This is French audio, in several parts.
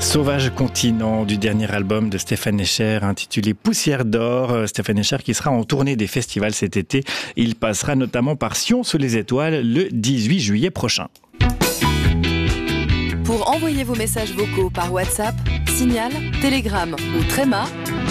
Sauvage continent du dernier album de Stéphane Escher intitulé Poussière d'or. Stéphane Escher qui sera en tournée des festivals cet été. Il passera notamment par Sion sous les étoiles le 18 juillet prochain. Pour envoyer vos messages vocaux par WhatsApp, Signal, Telegram ou Tréma,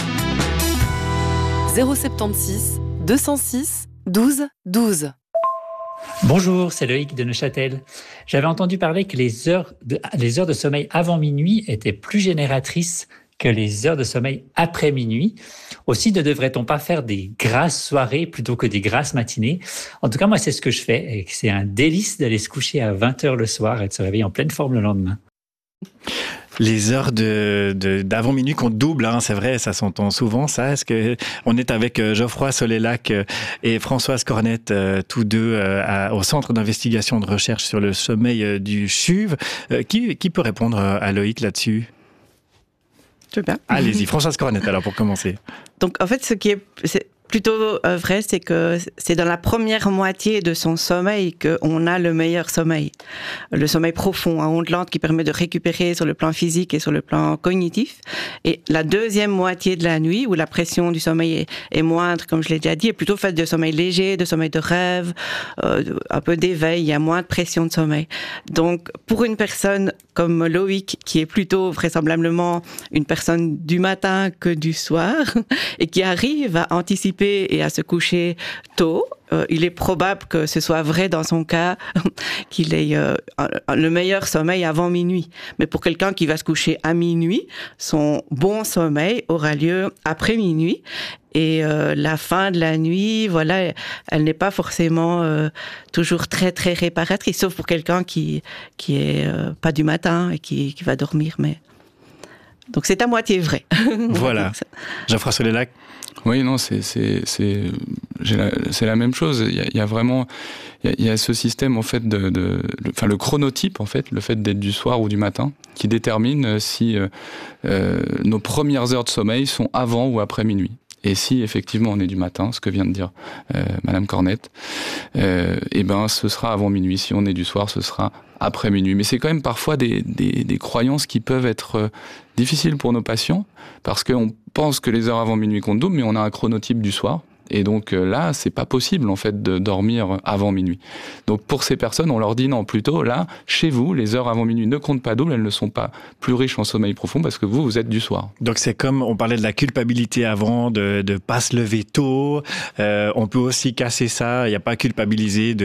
076 206 12 12. Bonjour, c'est Loïc de Neuchâtel. J'avais entendu parler que les heures de sommeil avant minuit étaient plus génératrices que les heures de sommeil après minuit. Aussi, ne devrait-on pas faire des grasses soirées plutôt que des grasses matinées? En tout cas, moi, c'est ce que je fais. Et c'est un délice d'aller se coucher à 20h le soir et de se réveiller en pleine forme le lendemain. Les heures d'avant minuit qu'on double, c'est vrai, ça s'entend souvent, ça. Est-ce que on est avec Geoffroy Solélac et Françoise Cornette, tous deux au Centre d'investigation de recherche sur le sommeil du CHUV. Qui peut répondre à Loïc là-dessus? Je veux bien. Allez-y, Françoise Cornette, alors, pour commencer. Donc, en fait, c'est plutôt vrai, c'est que c'est dans la première moitié de son sommeil qu'on a le meilleur sommeil. Le sommeil profond, à ondes lentes, qui permet de récupérer sur le plan physique et sur le plan cognitif. Et la deuxième moitié de la nuit, où la pression du sommeil est moindre, comme je l'ai déjà dit, est plutôt faite de sommeil léger, de sommeil de rêve, un peu d'éveil, il y a moins de pression de sommeil. Donc, pour une personne comme Loïc, qui est plutôt vraisemblablement une personne du matin que du soir, et qui arrive à anticiper et à se coucher tôt, il est probable que ce soit vrai dans son cas qu'il ait le meilleur sommeil avant minuit. Mais pour quelqu'un qui va se coucher à minuit, son bon sommeil aura lieu après minuit. Et la fin de la nuit, voilà, elle n'est pas forcément toujours très très réparatrice, sauf pour quelqu'un qui est pas du matin et qui va dormir. Mais donc c'est à moitié vrai. Voilà. Geoffroy Solélac. Oui, non, c'est la même chose. Il y a vraiment, il y a ce système en fait le chronotype en fait, le fait d'être du soir ou du matin, qui détermine si nos premières heures de sommeil sont avant ou après minuit. Et si effectivement on est du matin, ce que vient de dire Madame Cornette, ce sera avant minuit. Si on est du soir, ce sera après minuit. Mais c'est quand même parfois des croyances qui peuvent être difficiles pour nos patients, parce qu'on pense que les heures avant minuit comptent double, mais on a un chronotype du soir. Et donc là, c'est pas possible en fait de dormir avant minuit. Donc pour ces personnes, on leur dit non, plutôt là, chez vous, les heures avant minuit ne comptent pas double, elles ne sont pas plus riches en sommeil profond parce que vous êtes du soir. Donc c'est comme on parlait de la culpabilité avant, de pas se lever tôt. On peut aussi casser ça. Il n'y a pas à culpabiliser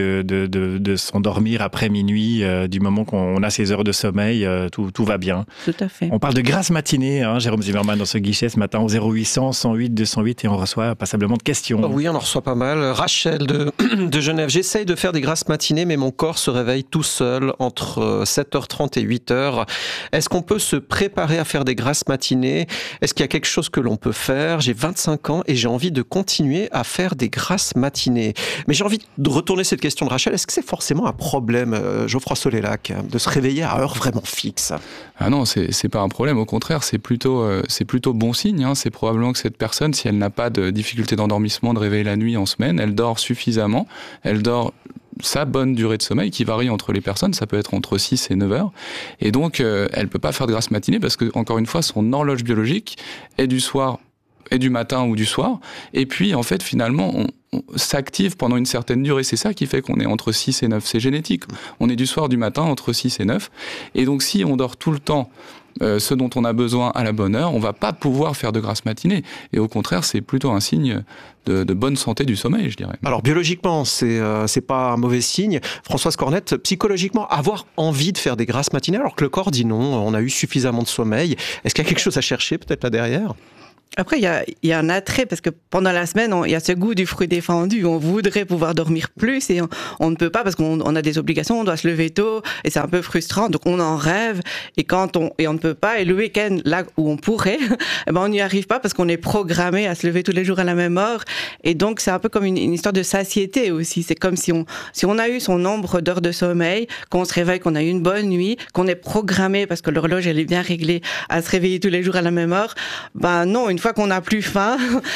de s'endormir après minuit du moment qu'on a ses heures de sommeil. Tout va bien. Tout à fait. On parle de grasse matinée, Jérôme Zimmermann, dans ce guichet ce matin au 0800 108 208 et on reçoit passablement de questions. Oui, on en reçoit pas mal. Rachel de Genève. J'essaye de faire des grasses matinées, mais mon corps se réveille tout seul entre 7h30 et 8h. Est-ce qu'on peut se préparer à faire des grasses matinées? Est-ce qu'il y a quelque chose que l'on peut faire? J'ai 25 ans et j'ai envie de continuer à faire des grasses matinées. Mais j'ai envie de retourner cette question de Rachel. Est-ce que c'est forcément un problème, Geoffroy Solélac, de se réveiller à heure vraiment fixe? Ah non, c'est pas un problème. Au contraire, c'est plutôt bon signe. C'est probablement que cette personne, si elle n'a pas de difficulté d'endormissement, de réveiller la nuit en semaine, elle dort suffisamment, elle dort sa bonne durée de sommeil qui varie entre les personnes, ça peut être entre 6 et 9 heures, et donc elle peut pas faire de grasse matinée parce que, encore une fois, son horloge biologique est du soir, est du matin ou du soir, et puis en fait finalement on s'active pendant une certaine durée, c'est ça qui fait qu'on est entre 6 et 9, c'est génétique, on est du soir, du matin, entre 6 et 9, et donc si on dort tout le temps ce dont on a besoin à la bonne heure, on va pas pouvoir faire de grasse matinée. Et au contraire, c'est plutôt un signe de bonne santé du sommeil, je dirais. Alors biologiquement, c'est pas un mauvais signe. Françoise Cornette, psychologiquement, avoir envie de faire des grasses matinées alors que le corps dit non, on a eu suffisamment de sommeil. Est-ce qu'il y a quelque chose à chercher peut-être là derrière ? Après, il y a un attrait, parce que pendant la semaine, il y a ce goût du fruit défendu. On voudrait pouvoir dormir plus et on ne peut pas parce qu'on a des obligations, on doit se lever tôt et c'est un peu frustrant. Donc on en rêve et on ne peut pas. Et le week-end, là où on pourrait, on n'y arrive pas parce qu'on est programmé à se lever tous les jours à la même heure. Et donc c'est un peu comme une histoire de satiété aussi. C'est comme si on a eu son nombre d'heures de sommeil, qu'on se réveille, qu'on a eu une bonne nuit, qu'on est programmé parce que l'horloge elle est bien réglée à se réveiller tous les jours à la même heure. Non, une fois qu'on n'a plus faim,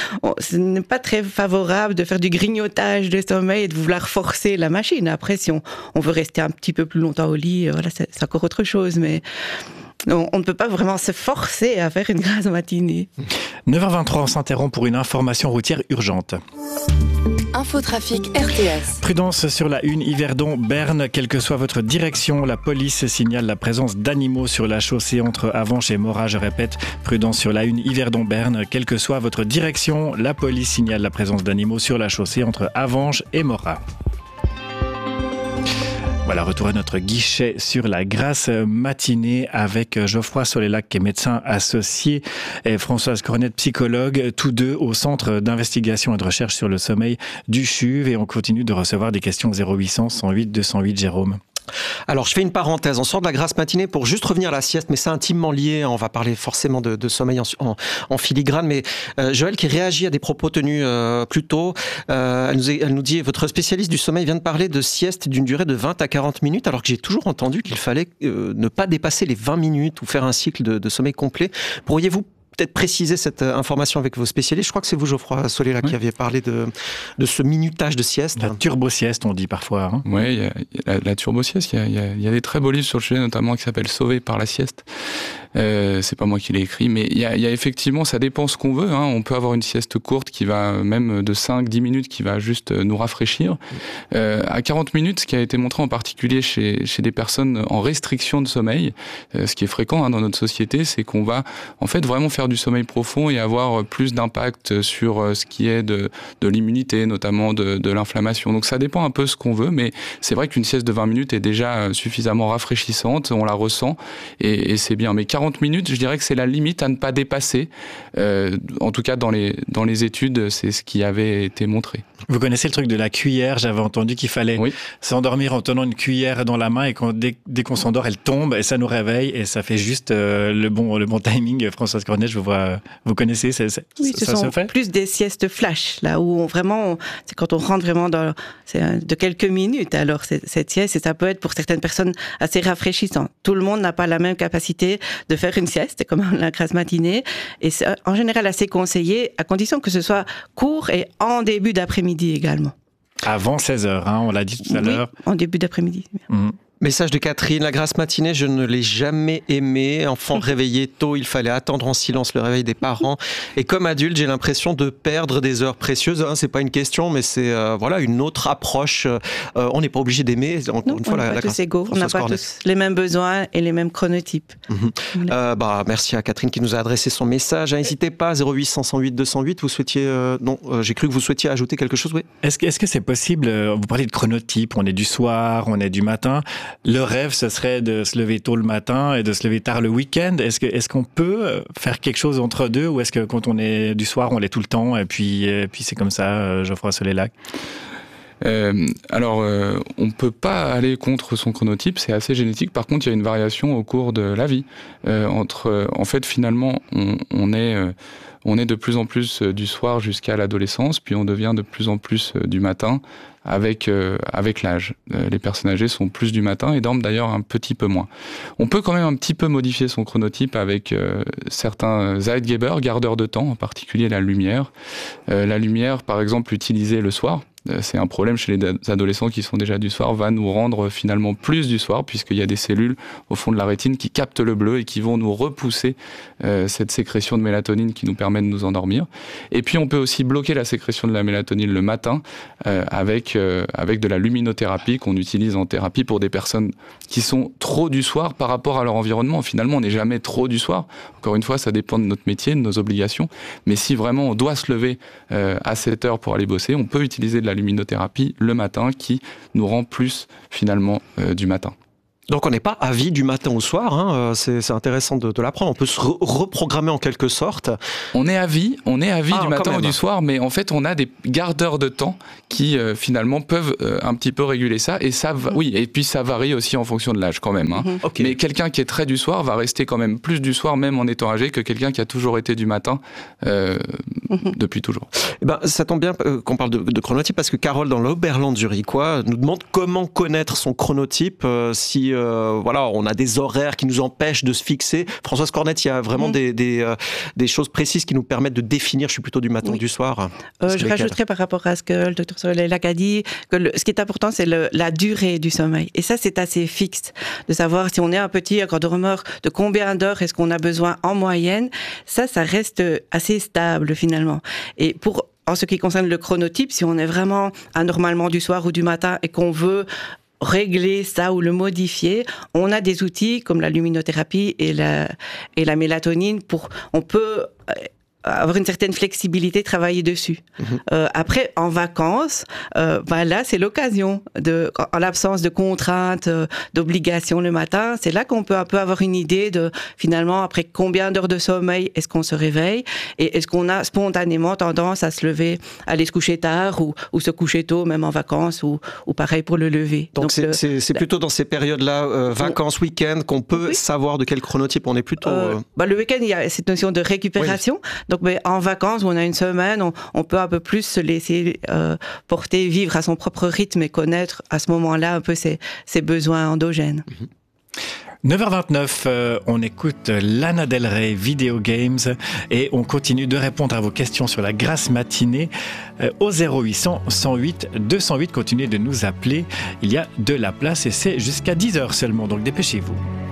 ce n'est pas très favorable de faire du grignotage de sommeil et de vouloir forcer la machine. Après, si on veut rester un petit peu plus longtemps au lit, voilà, c'est encore autre chose. Mais On ne peut pas vraiment se forcer à faire une grasse matinée. 9h23, on s'interrompt pour une information routière urgente. Infotrafic RTS. Prudence sur la 1 Yverdon-Berne. Quelle que soit votre direction, la police signale la présence d'animaux sur la chaussée entre Avenches et Morat. Je répète, prudence sur la 1 Yverdon-Berne. Quelle que soit votre direction, la police signale la présence d'animaux sur la chaussée entre Avenches et Morat. Voilà, retour à notre guichet sur la grasse matinée avec Geoffroy Solélac, qui est médecin associé, et Françoise Cornette, psychologue, tous deux au Centre d'investigation et de recherche sur le sommeil du CHUV. Et on continue de recevoir des questions 0800 108 208, Jérôme. Alors, je fais une parenthèse. On sort de la grasse matinée pour juste revenir à la sieste, mais c'est intimement lié. On va parler forcément de sommeil en filigrane. Mais Joël, qui réagit à des propos tenus plus tôt, elle nous dit, votre spécialiste du sommeil vient de parler de sieste d'une durée de 20 à 40 minutes, alors que j'ai toujours entendu qu'il fallait ne pas dépasser les 20 minutes ou faire un cycle de sommeil complet. Pourriez-vous peut-être préciser cette information avec vos spécialistes? Je crois que c'est vous, Geoffroy Solélac, qui aviez parlé de ce minutage de sieste. La turbo-sieste, on dit parfois. Hein. Oui, la turbo-sieste, il y a des très beaux livres sur le sujet, notamment qui s'appelle « Sauvé par la sieste ». C'est pas moi qui l'ai écrit, mais il y a effectivement, ça dépend ce qu'on veut. Hein. On peut avoir une sieste courte qui va même de 5-10 minutes, qui va juste nous rafraîchir. À 40 minutes, ce qui a été montré en particulier chez des personnes en restriction de sommeil, ce qui est fréquent dans notre société, c'est qu'on va en fait vraiment faire du sommeil profond et avoir plus d'impact sur ce qui est de l'immunité, notamment de l'inflammation. Donc ça dépend un peu ce qu'on veut, mais c'est vrai qu'une sieste de 20 minutes est déjà suffisamment rafraîchissante, on la ressent et c'est bien. Mais 40 minutes, je dirais que c'est la limite à ne pas dépasser. En tout cas, dans les études, c'est ce qui avait été montré. Vous connaissez le truc de la cuillère? J'avais entendu qu'il fallait s'endormir en tenant une cuillère dans la main et dès qu'on s'endort, elle tombe et ça nous réveille et ça fait juste le bon timing. Françoise Cornet, je vous vois, vous connaissez oui, ce ça sont se fait plus des siestes flash, là où c'est quand on rentre vraiment c'est de quelques minutes. Alors cette sieste, et ça peut être pour certaines personnes assez rafraîchissant. Tout le monde n'a pas la même capacité de faire une sieste, comme la grasse matinée, et c'est en général assez conseillé, à condition que ce soit court et en début d'après-midi également. Avant 16h, on l'a dit tout à l'heure. En début d'après-midi. Message de Catherine, la grasse matinée, je ne l'ai jamais aimée. Enfant réveillé tôt, il fallait attendre en silence le réveil des parents. Et comme adulte, j'ai l'impression de perdre des heures précieuses. C'est pas une question, mais c'est une autre approche. On n'est pas obligé d'aimer. Encore une fois, on n'est pas tous égaux. On n'a pas tous les mêmes besoins et les mêmes chronotypes. Merci à Catherine qui nous a adressé son message. N'hésitez pas, 0800 108 208. Vous souhaitiez... j'ai cru que vous souhaitiez ajouter quelque chose, oui. Est-ce que c'est possible, vous parlez de chronotype, on est du soir, on est du matin. Le rêve, ce serait de se lever tôt le matin et de se lever tard le week-end. Est-ce qu'on peut faire quelque chose entre deux, ou est-ce que quand on est du soir, on l'est tout le temps et puis c'est comme ça, Geoffroy Solélac? On ne peut pas aller contre son chronotype, c'est assez génétique. Par contre, il y a une variation au cours de la vie. Finalement, on est de plus en plus du soir jusqu'à l'adolescence, puis on devient de plus en plus du matin avec l'âge. Les personnes âgées sont plus du matin et dorment d'ailleurs un petit peu moins. On peut quand même un petit peu modifier son chronotype avec certains Zeitgeber, gardeurs de temps, en particulier la lumière. La lumière, par exemple, utilisée le soir, c'est un problème chez les adolescents qui sont déjà du soir, va nous rendre finalement plus du soir, puisqu'il y a des cellules au fond de la rétine qui captent le bleu et qui vont nous repousser cette sécrétion de mélatonine qui nous permet de nous endormir. Et puis on peut aussi bloquer la sécrétion de la mélatonine le matin avec de la luminothérapie qu'on utilise en thérapie pour des personnes qui sont trop du soir par rapport à leur environnement. Finalement, on n'est jamais trop du soir. Encore une fois, ça dépend de notre métier, de nos obligations. Mais si vraiment on doit se lever à 7 heures pour aller bosser, on peut utiliser de la luminothérapie le matin qui nous rend plus finalement du matin. Donc on n'est pas à vie du matin au soir, c'est intéressant de l'apprendre. On peut se reprogrammer en quelque sorte. On est à vie du matin ou du soir, mais en fait on a des gardeurs de temps qui finalement peuvent un petit peu réguler ça. Et ça, et puis ça varie aussi en fonction de l'âge quand même. Okay. Mais quelqu'un qui est très du soir va rester quand même plus du soir, même en étant âgé, que quelqu'un qui a toujours été du matin depuis toujours. Ça tombe bien qu'on parle de chronotype, parce que Carole dans l'Oberland zurichois nous demande comment connaître son chronotype si voilà, on a des horaires qui nous empêchent de se fixer. Françoise Cornette, il y a vraiment des choses précises qui nous permettent de définir, je suis plutôt du matin ou du soir. Je rajouterais par rapport à ce que le docteur Solellac a dit, que ce qui est important, c'est la durée du sommeil. Et ça, c'est assez fixe, de savoir si on est un grand dormeur, de combien d'heures est-ce qu'on a besoin en moyenne. Ça reste assez stable finalement. Et en ce qui concerne le chronotype, si on est vraiment anormalement du soir ou du matin et qu'on veut régler ça ou le modifier, on a des outils comme la luminothérapie et la mélatonine on peut avoir une certaine flexibilité, travailler dessus. Après, en vacances, là, c'est l'occasion en l'absence de contraintes, d'obligations le matin, c'est là qu'on peut un peu avoir une idée de, finalement, après combien d'heures de sommeil est-ce qu'on se réveille et est-ce qu'on a spontanément tendance à se lever, aller se coucher tard ou se coucher tôt, même en vacances ou pareil pour le lever. Donc c'est plutôt dans ces périodes-là, vacances, week-end, qu'on peut savoir de quel chronotype on est plutôt... Le week-end, il y a cette notion de récupération. Oui. Donc, en vacances, où on a une semaine, on peut un peu plus se laisser porter, vivre à son propre rythme et connaître à ce moment-là un peu ses besoins endogènes. 9h29, on écoute Lana Del Rey, Video Games, et on continue de répondre à vos questions sur la grasse matinée au 0800 108 208. Continuez de nous appeler, il y a de la place et c'est jusqu'à 10h seulement, donc dépêchez-vous.